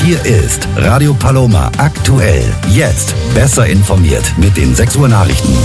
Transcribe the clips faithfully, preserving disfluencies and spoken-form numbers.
Hier ist Radio Paloma aktuell. Jetzt besser informiert mit den sechs Uhr Nachrichten.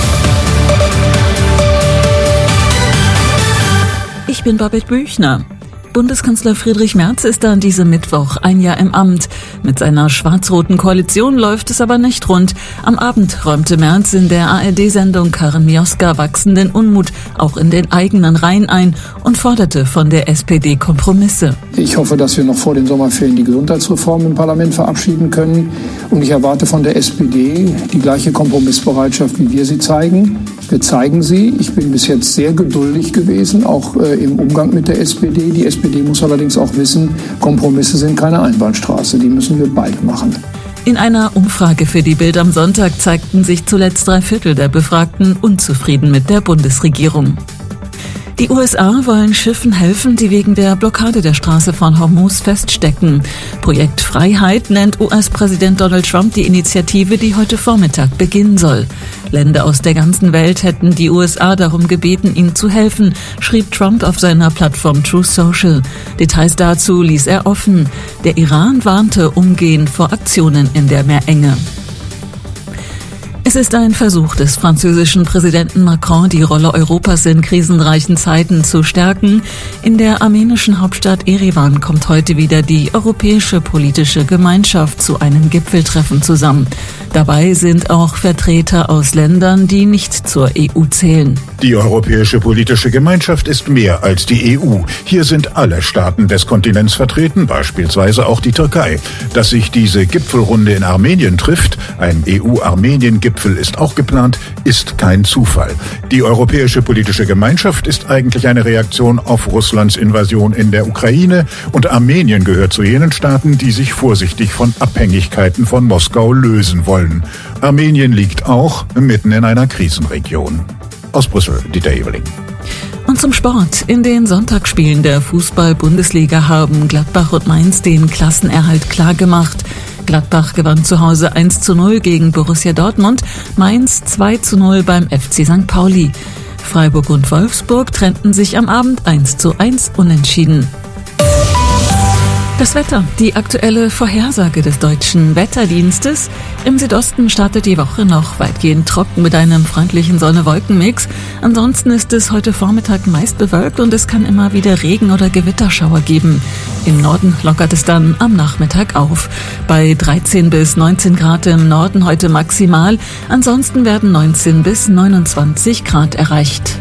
Ich bin Babette Büchner. Bundeskanzler Friedrich Merz ist an diesem Mittwoch ein Jahr im Amt. Mit seiner schwarz-roten Koalition läuft es aber nicht rund. Am Abend räumte Merz in der A R D-Sendung Karin Mioska wachsenden Unmut auch in den eigenen Reihen ein und forderte von der S P D Kompromisse. Ich hoffe, dass wir noch vor den Sommerferien die Gesundheitsreform im Parlament verabschieden können. Und ich erwarte von der S P D die gleiche Kompromissbereitschaft, wie wir sie zeigen. Wir zeigen sie. Ich bin bis jetzt sehr geduldig gewesen, auch äh, im Umgang mit der S P D. Die S P D muss allerdings auch wissen, Kompromisse sind keine Einbahnstraße. Die müssen wir beide machen. In einer Umfrage für die Bild am Sonntag zeigten sich zuletzt drei Viertel der Befragten unzufrieden mit der Bundesregierung. Die U S A wollen Schiffen helfen, die wegen der Blockade der Straße von Hormuz feststecken. Projekt Freiheit nennt U S-Präsident Donald Trump die Initiative, die heute Vormittag beginnen soll. Länder aus der ganzen Welt hätten die U S A darum gebeten, ihnen zu helfen, schrieb Trump auf seiner Plattform Truth Social. Details dazu ließ er offen. Der Iran warnte umgehend vor Aktionen in der Meerenge. Es ist ein Versuch des französischen Präsidenten Macron, die Rolle Europas in krisenreichen Zeiten zu stärken. In der armenischen Hauptstadt Erevan kommt heute wieder die Europäische Politische Gemeinschaft zu einem Gipfeltreffen zusammen. Dabei sind auch Vertreter aus Ländern, die nicht zur E U zählen. Die Europäische Politische Gemeinschaft ist mehr als die E U. Hier sind alle Staaten des Kontinents vertreten, beispielsweise auch die Türkei. Dass sich diese Gipfelrunde in Armenien trifft, ein E U-Armenien-Gipfel ist auch geplant, ist kein Zufall. Die Europäische Politische Gemeinschaft ist eigentlich eine Reaktion auf Russlands Invasion in der Ukraine und Armenien gehört zu jenen Staaten, die sich vorsichtig von Abhängigkeiten von Moskau lösen wollen. Armenien liegt auch mitten in einer Krisenregion. Aus Brüssel, Dieter Eveling. Und zum Sport. In den Sonntagsspielen der Fußball-Bundesliga haben Gladbach und Mainz den Klassenerhalt klargemacht. Gladbach gewann zu Hause eins zu null gegen Borussia Dortmund, Mainz zwei zu null beim F C Sankt Pauli. Freiburg und Wolfsburg trennten sich am Abend eins zu eins unentschieden. Das Wetter, die aktuelle Vorhersage des Deutschen Wetterdienstes. Im Südosten startet die Woche noch weitgehend trocken mit einem freundlichen Sonne-Wolken-Mix. Ansonsten ist es heute Vormittag meist bewölkt und es kann immer wieder Regen- oder Gewitterschauer geben. Im Norden lockert es dann am Nachmittag auf. Bei dreizehn bis neunzehn Grad im Norden heute maximal. Ansonsten werden neunzehn bis neunundzwanzig Grad erreicht.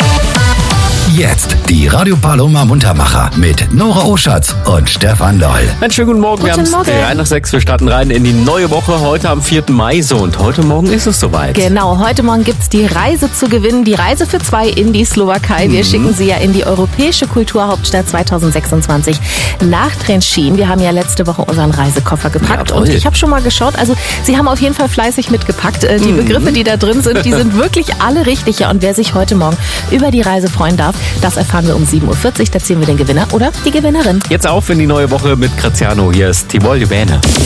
Jetzt die Radio Paloma Muntermacher mit Nora Oschatz und Stefan Loll. Einen schönen guten Morgen. Guten Wir haben es Morgen. drei nach sechs. Wir starten rein in die neue Woche. Heute am vierten Mai so und heute Morgen ist es soweit. Genau, heute Morgen gibt's die Reise zu gewinnen. Die Reise für zwei in die Slowakei. Wir mhm. schicken Sie ja in die Europäische Kulturhauptstadt zwanzig sechsundzwanzig nach Trenčín. Wir haben ja letzte Woche unseren Reisekoffer gepackt Ja, und ich habe schon mal geschaut. Also Sie haben auf jeden Fall fleißig mitgepackt. Die mhm. Begriffe, die da drin sind, die sind wirklich alle richtig. Ja, und wer sich heute Morgen über die Reise freuen darf, das erfahren wir um sieben Uhr vierzig. Da ziehen wir den Gewinner oder die Gewinnerin. Jetzt auf in die neue Woche mit Graziano. Hier ist Ti voglio bene.